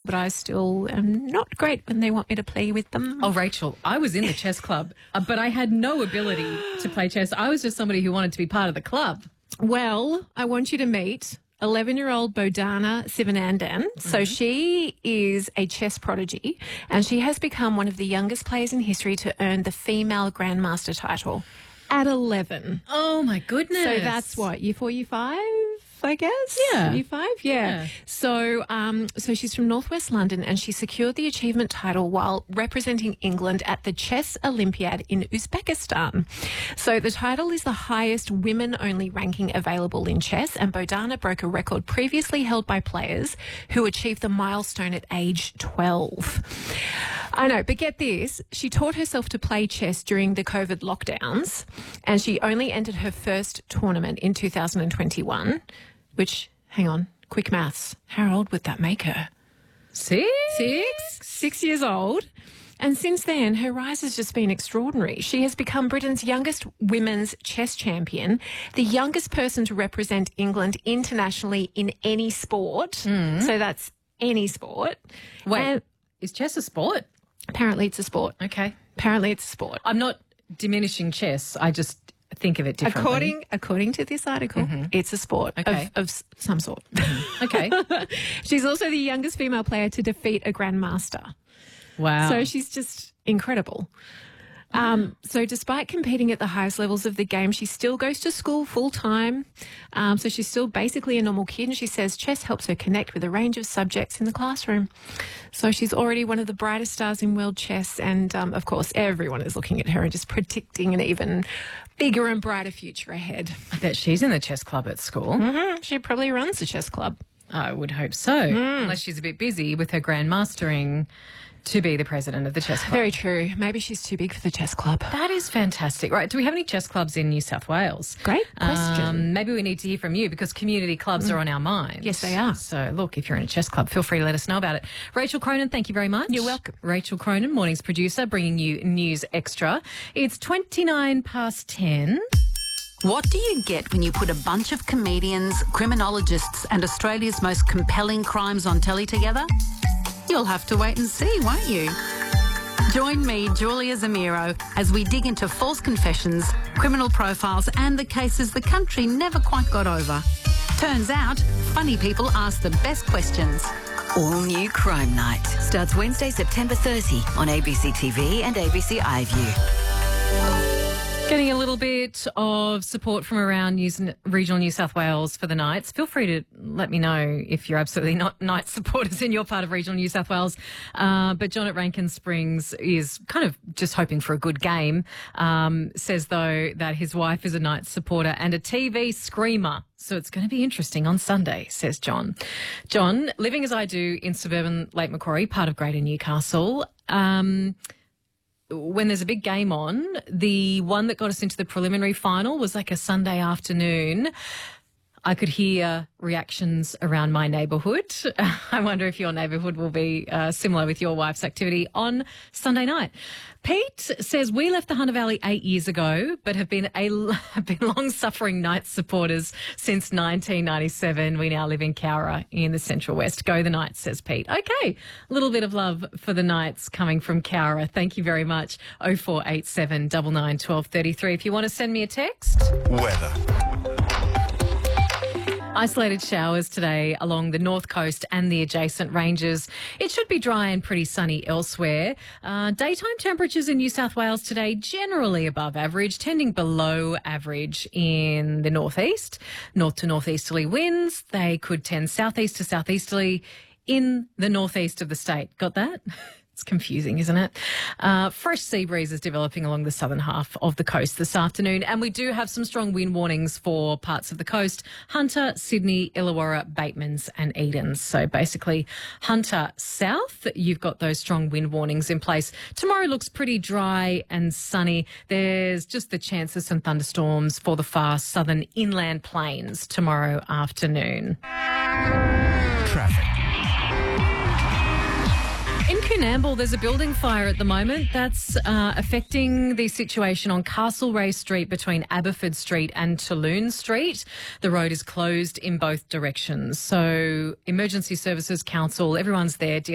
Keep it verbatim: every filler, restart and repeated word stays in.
but I still am not great when they want me to play with them. Oh, Rachel, I was in the chess club, uh, but I had no ability to play chess. I was just somebody who wanted to be part of the club. Well, I want you to meet eleven-year-old Bodhana Sivanandan. Mm-hmm. So she is a chess prodigy, and she has become one of the youngest players in history to earn the female grandmaster title at eleven. Oh, my goodness. So that's what, year four, year five? I guess. Yeah. Year five? Yeah. yeah. So um, so she's from Northwest London, and she secured the achievement title while representing England at the Chess Olympiad in Uzbekistan. So the title is the highest women-only ranking available in chess, and Bodhana broke a record previously held by players who achieved the milestone at age twelve. I know, but get this, she taught herself to play chess during the COVID lockdowns, and she only entered her first tournament in two thousand twenty-one, which, hang on, quick maths, how old would that make her? Six? Six? Six years old. And since then, her rise has just been extraordinary. She has become Britain's youngest women's chess champion, the youngest person to represent England internationally in any sport. Mm. So that's any sport. Wait, and is chess a sport? Apparently it's a sport. Okay. Apparently it's a sport. I'm not diminishing chess. I just think of it differently. According according to this article, mm-hmm. it's a sport okay. of, of some sort. Mm-hmm. Okay. She's also the youngest female player to defeat a grandmaster. Wow. So she's just incredible. Um, so despite competing at the highest levels of the game, she still goes to school full time. Um, so she's still basically a normal kid, and she says chess helps her connect with a range of subjects in the classroom. So she's already one of the brightest stars in world chess, and um, of course everyone is looking at her and just predicting an even bigger and brighter future ahead. I bet she's in the chess club at school. Mm-hmm. She probably runs the chess club. I would hope so, mm. unless she's a bit busy with her grandmastering to be the president of the chess club. Very true. Maybe she's too big for the chess club. That is fantastic. Right, do we have any chess clubs in New South Wales? Great question. Um, maybe we need to hear from you because community clubs mm. are on our minds. Yes, they are. So, look, if you're in a chess club, feel free to let us know about it. Rachel Cronin, thank you very much. You're welcome. Rachel Cronin, morning's producer, bringing you News Extra. It's twenty-nine past ten. What do you get when you put a bunch of comedians, criminologists and Australia's most compelling crimes on telly together? You'll have to wait and see, won't you? Join me, Julia Zamiro, as we dig into false confessions, criminal profiles and the cases the country never quite got over. Turns out, funny people ask the best questions. All new Crime Night starts Wednesday, September thirtieth on A B C T V and A B C iView. Getting a little bit of support from around News, regional New South Wales for the Knights. Feel free to let me know if you're absolutely not Knights supporters in your part of regional New South Wales. Uh, but John at Rankin Springs is kind of just hoping for a good game. Um, says, though, that his wife is a Knights supporter and a T V screamer. So it's going to be interesting on Sunday, says John. John, living as I do in suburban Lake Macquarie, part of Greater Newcastle, um, when there's a big game on, the one that got us into the preliminary final was like a Sunday afternoon. I could hear reactions around my neighbourhood. I wonder if your neighbourhood will be uh, similar with your wife's activity on Sunday night. Pete says, we left the Hunter Valley eight years ago, but have been a have been long-suffering Knights supporters since nineteen ninety-seven. We now live in Cowra in the Central West. Go the Knights, says Pete. Okay, a little bit of love for the Knights coming from Cowra. Thank you very much. oh four eight seven, nine nine, one two three three. If you want to send me a text. Weather. Isolated showers today along the north coast and the adjacent ranges. It should be dry and pretty sunny elsewhere. Uh, daytime temperatures in New South Wales today generally above average, tending below average in the northeast. North to northeasterly winds, they could tend southeast to southeasterly in the northeast of the state. Got that? It's confusing, isn't it? Uh, fresh sea breezes developing along the southern half of the coast this afternoon. And we do have some strong wind warnings for parts of the coast. Hunter, Sydney, Illawarra, Batemans and Edens. So basically Hunter south, you've got those strong wind warnings in place. Tomorrow looks pretty dry and sunny. There's just the chance of some thunderstorms for the far southern inland plains tomorrow afternoon. Traffic. In Coonamble, there's a building fire at the moment that's uh, affecting the situation on Castlereagh Street between Aberford Street and Tulloon Street. The road is closed in both directions. So Emergency Services Council, everyone's there.